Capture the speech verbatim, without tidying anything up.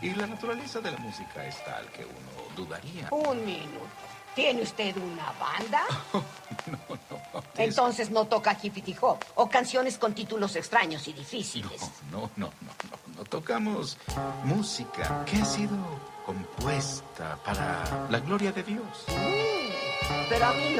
Y la naturaleza de la música es tal que uno dudaría. Un minuto. ¿Tiene usted una banda? Oh, no, no. Entonces no toca hippity hop o canciones con títulos extraños y difíciles. No, no, no, no, no. No tocamos música que ha sido compuesta para la gloria de Dios. Mm, pero a mí